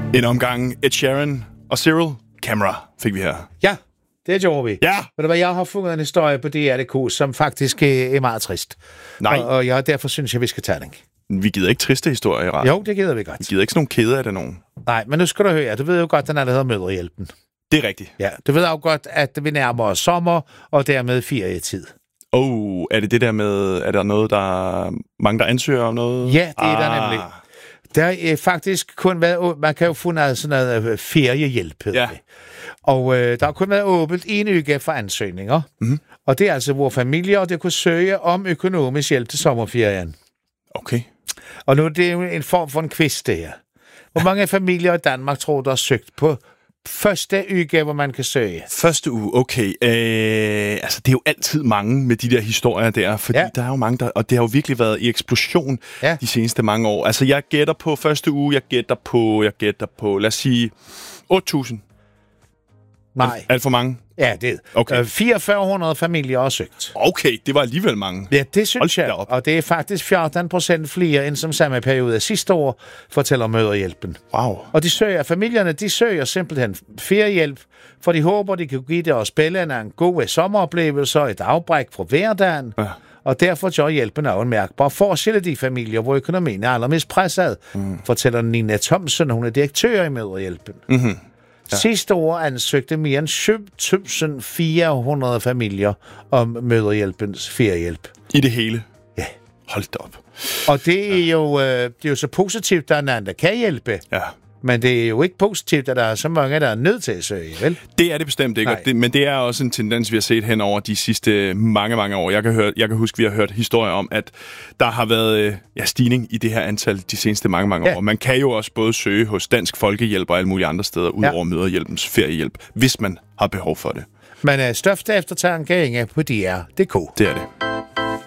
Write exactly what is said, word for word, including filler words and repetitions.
En omgang Ed Sheeran og Cyril Camera fik vi her. Ja, det gjorde vi. Ja. Ved du hvad, jeg har fundet en historie på D R punktum D K, som faktisk er meget trist. Nej. Og, og jeg, derfor synes jeg, vi skal tage den. Vi gider ikke triste historier i radio. Jo, det gider vi godt. Vi gider ikke sådan nogle kæder af det nogen. Nej, men nu skal du høre. Du ved jo godt, den allerede hedder Mødrehjælpen. Det er rigtigt. Ja, du ved jo godt, at vi nærmer os sommer, og dermed ferietid. Oh, er det det der med, er der noget, der er mange, der ansøger om noget? Ja, det er ah. der nemlig. Der er faktisk kun været, man kan jo få noget sådan noget feriehjælp. Ja. Og øh, der har kun været åbent en uge for ansøgninger. Mm-hmm. Og det er altså, hvor familier der kunne søge om økonomisk hjælp til sommerferien. Okay. Og nu er det jo en form for en quiz, det her. Hvor mange familier i Danmark tror du har søgt på første uge, hvor man kan søge? Første uge, okay. Øh, altså, det er jo altid mange med de der historier der, fordi ja. der er jo mange, der... Og det har jo virkelig været i eksplosion ja. de seneste mange år. Altså, jeg gætter på første uge, jeg gætter på, jeg gætter på, lad os sige, otte tusind. Nej. Alt for mange? Ja, det er okay. fireogfyrre hundrede familier har søgt. Okay, det var alligevel mange. Ja, det synes jeg. Og det er faktisk fjorten procent flere end som samme periode af sidste år, fortæller Mødrehjælpen. Wow. Og de søger, familierne, de søger simpelthen feriehjælp, for de håber, de kan give deres bellana en god sommeroplevelse og et afbræk fra hverdagen. Ja. Og derfor gør hjælpen også en mærkbar forskel i de familier, hvor økonomien er allermest presset, mm. fortæller Nina Thomsen, hun er direktør i Mødrehjælpen. Mhm. Ja. Sidste år ansøgte mere end syv tusind fire hundrede familier om Mødrehjælpens feriehjælp. I det hele? Ja. Hold da op. Og det er jo, øh, det er jo så positivt, at der er en anden, der kan hjælpe. Ja. Men det er jo ikke positivt, at der er så mange, der er nødt til at søge, vel? Det er det bestemt ikke, det, men det er også en tendens, vi har set hen over de sidste mange, mange år. Jeg kan, høre, jeg kan huske, vi har hørt historier om, at der har været ja, stigning i det her antal de seneste mange, mange ja. år. Man kan jo også både søge hos Dansk Folkehjælp og alle mulige andre steder, ud over ja. Mødrehjælpens feriehjælp, hvis man har behov for det. Men uh, støfte eftertanke på D R punktum D K. Det er det.